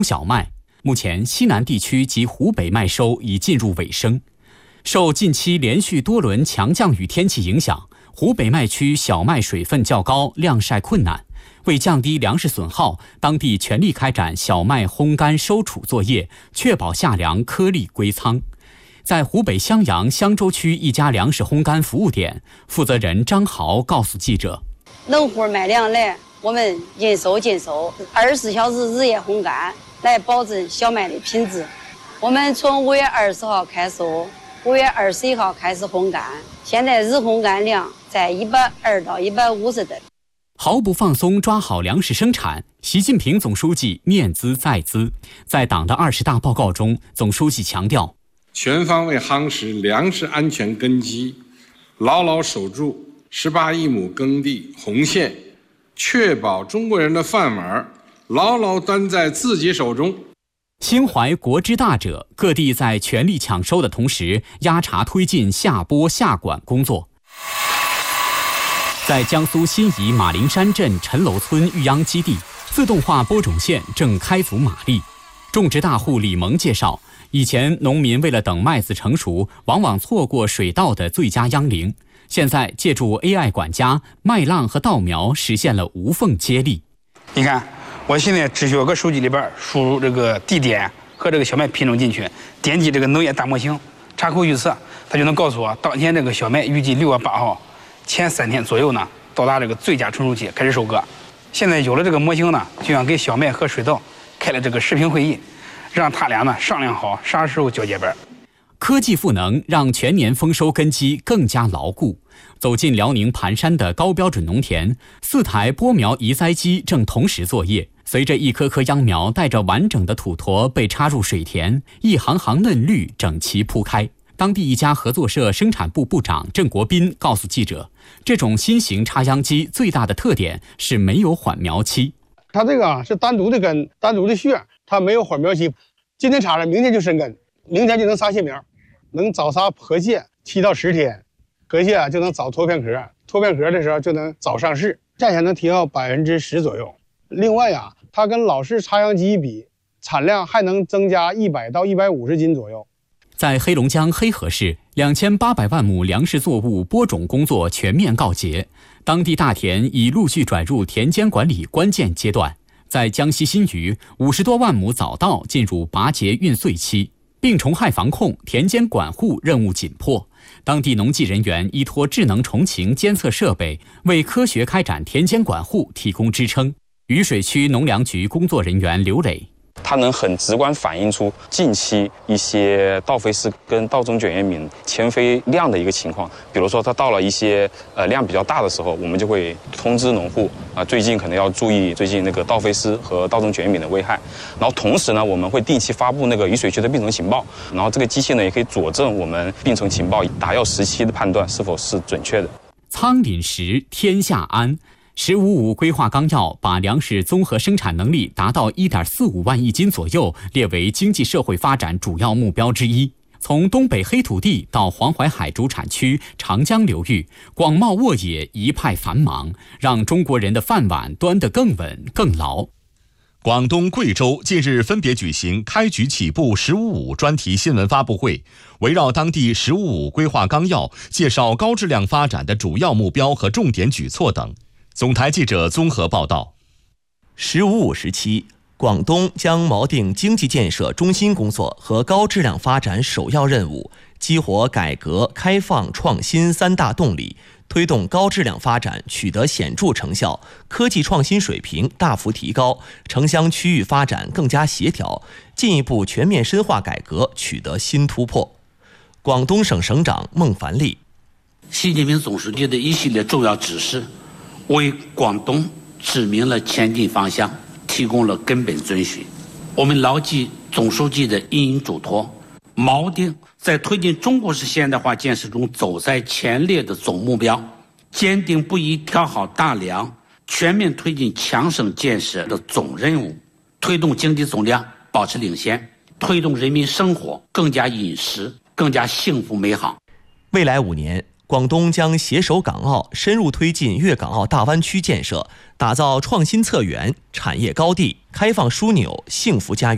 小麦。目前西南地区及湖北麦收已进入尾声。受近期连续多轮强降雨天气影响，湖北麦区小麦水分较高，晾晒困难。为降低粮食损耗，当地全力开展小麦烘干收储作业，确保夏粮颗粒归仓。在湖北襄阳襄州区一家粮食烘干服务点，负责人张豪告诉记者：“ 农户买粮来，我们应收尽收，24小时日夜烘干，来保证小麦的品质。我们从5月20号开收，5月21号开始烘干，现在日烘干量在120到150吨。” 毫不放松抓好粮食生产，习近平总书记念兹在兹。在党的20大报告中，总书记强调， 全方位夯实粮食安全根基，牢牢守住18亿亩耕地红线，确保中国人的饭碗牢牢端在自己手中。 心怀国之大者，各地在全力抢收的同时，压茬推进下播下管工作。在江苏新沂马陵山镇陈楼村育秧基地，自动化播种线正开足马力。种植大户李萌介绍，以前农民为了等麦子成熟，往往错过水稻的最佳秧龄。现在借助 AI 管家，麦浪和稻苗实现了无缝接力。 你看，我现在只需要个手机里边输入这个地点和这个小麦品种进去，点击这个农业大模型，插口预测，它就能告诉我当天这个小麦预计6月8号前3天左右呢，到达这个最佳成熟期开始收割。现在有了这个模型呢，就像给小麦和水稻开了这个视频会议，让他俩呢商量好啥时候交接班。 科技赋能让全年丰收根基更加牢固。走进辽宁盘山的高标准农田，4台播苗移栽机正同时作业。随着一颗颗秧苗带着完整的土坨被插入水田，一行行嫩绿整齐铺开。当地一家合作社生产部部长郑国斌告诉记者，这种新型插秧机最大的特点是没有缓苗期。 它这个是单独的根，单独的穴，它没有缓苗期。今天插了，明天就生根，明天就能撒新苗，能早撒禾蟹7到10天，禾蟹就能早脱片壳，脱片壳的时候就能早上市，价钱能提高10%左右。另外呀，它跟老式插秧机比，产量还能增加100到150斤左右。 在黑龙江黑河市，2800万亩粮食作物播种工作全面告捷，当地大田已陆续转入田间管理关键阶段。在江西新余，50多万亩早稻进入拔节运穗期，病虫害防控、田间管护任务紧迫。当地农技人员依托智能虫禽监测设备，为科学开展田间管护提供支撑。渝水区农粮局工作人员刘磊， 它能很直观反映出近期一些稻肥丝跟稻种卷叶敏迁飞量的一个情况。比如说，它到了一些量比较大的时候，我们就会通知农户最近可能要注意最近那个稻肥丝和稻种卷叶敏的危害。然后同时呢，我们会定期发布那个渝水区的病虫情报，然后这个机器呢也可以佐证我们病虫情报打药时期的判断是否是准确的。 仓廪实，天下安。“15·5”规划纲要把粮食综合生产能力达到1.45万亿斤左右列为经济社会发展主要目标之一。从东北黑土地到黄淮海主产区、长江流域，广袤沃野一派繁忙，让中国人的饭碗端得更稳更牢。 广东、贵州近日分别举行开局起步“15·5”专题新闻发布会，围绕当地“15·5”规划纲要，介绍高质量发展的主要目标和重点举措等。总台记者综合报道。 “15·5”时期，广东将锚定经济建设中心工作和高质量发展首要任务，激活改革开放创新3大动力，推动高质量发展取得显著成效，科技创新水平大幅提高，城乡区域发展更加协调，进一步全面深化改革取得新突破。广东省省长孟凡利， 习近平总书记的一系列重要指示，为广东指明了前进方向，提供了根本遵循。我们牢记总书记的引领嘱托，锚定在推进中国式现代化建设中走在前列的总目标，坚定不移挑好大梁，全面推进强省建设的总任务，推动经济总量保持领先，推动人民生活更加殷实、更加幸福美好。 未来5年，广东将携手港澳，深入推进粤港澳大湾区建设，打造创新策源、产业高地、开放枢纽、幸福家园。